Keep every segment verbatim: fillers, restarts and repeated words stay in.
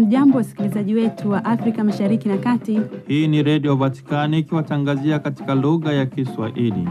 Hamjambo wasikilizaji wetu wa Afrika Mashariki na Kati. Hii ni Radio Vatikani ikiwatangazia katika lugha ya Kiswahili.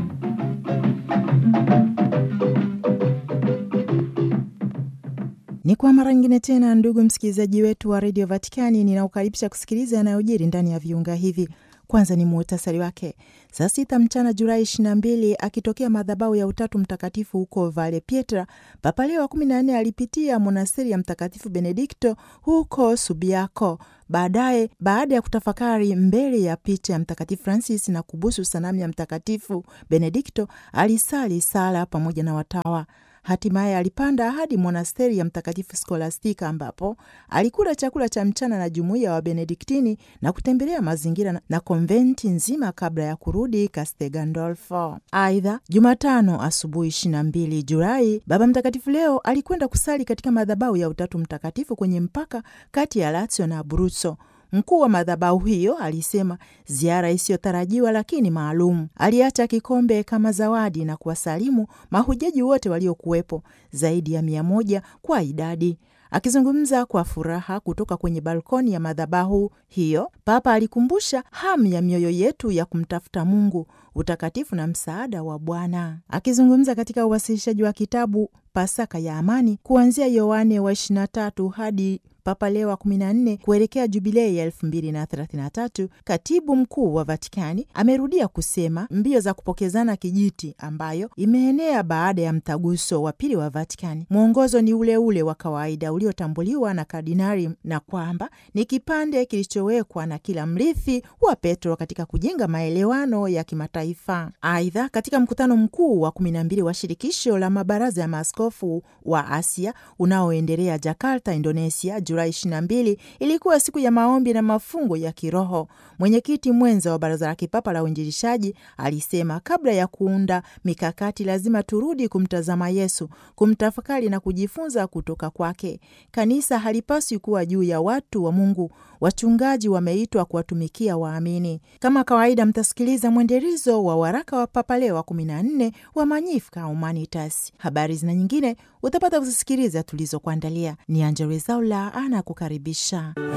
Ni kwa mara nyingine tena, ndugu msikilizaji wetu wa Radio Vatikani, ninaukaribisha kusikiliza yanayojiri ndani ya viunga hivi. Kwanza ni muhtasari wake. Saa sita mchana Julai ishirini na mbili, akitokea madhabahu ya Utatu Mtakatifu huko Valle Pietra, Papa Leo wa kumi na nne alipitia monasteri ya Mtakatifu Benedikto huko Subiaco. Baadaye, baada ya kutafakari mbele ya picha ya Mtakatifu Francis na kubusu sanamu ya Mtakatifu Benedikto, alisali sala pamoja na watawa. Hatimaye alipanda hadi monasteri ya Mtakatifu Skolastika ambapo alikula chakula cha mchana na jumuiya wa Benediktini na kutembelea mazingira na konventi nzima kabla ya kurudi Castel Gandolfo. Aidha, Jumatano asubuhi ishirini na mbili Julai, Baba Mtakatifu Leo alikwenda kusali katika madhabahu ya Utatu Mtakatifu kwenye mpaka kati ya Lazio na Abruzzo. Mkuu wa madhabahu hiyo alisema ziara isiyotarajiwa lakini maalum. Aliacha kikombe kama zawadi na kuwasalimu mahujaji wote waliokuwepo, zaidi ya mia moja kwa idadi. Akizungumza kwa furaha kutoka kwenye balkoni ya madhabahu hiyo, Papa alikumbusha hamu ya mioyo yetu ya kumtafuta Mungu, utakatifu na msaada wa Bwana. Akizungumza katika uwasilishaji wa kitabu Pasaka ya Amani kuanzia Yohane wa ishirini na tatu hadi Papa Leo wa kumi na nne kuelekea jubilei ya elfu mbili na thelathini na tatu, katibu mkuu wa Vatikani amerudia kusema mbio za kupokezana kijiti ambayo imeenea baada ya mtaguso wa pili wa Vatikani. Mwongozo ni ule ule wa kawaida uliotambuliwa na kardinali na kwamba ni kipande kilichowekwa na kila mrithi wa Petro katika kujenga maelewano ya kimataifa. Aidha, katika mkutano mkuu wa kumi na mbili wa shirikisho la mabaraza ya maaskofu wa Asia unaoendelea Jakarta, Indonesia, Julai ishirini na mbili ilikuwa siku ya maombi na mafungo ya kiroho. Mwenyekiti mwenza wa Baraza la Kipapa la Uinjilishaji alisema kabla ya kuunda mikakati lazima turudi kumtazama Yesu, kumtafakari na kujifunza kutoka kwake. Kanisa halipaswi kuwa juu ya watu wa Mungu. Wachungaji wameitwa kuwatumikia waamini. Kama kawaida, mtasikiliza mwendelezo wa waraka wa Papa Leo wa kumi na nne wa Magnificat Humanitas. Habari zina nyingine utapata kuzisikiliza tulizokuandalia. Ni Angella Rwezaula anakukaribisha.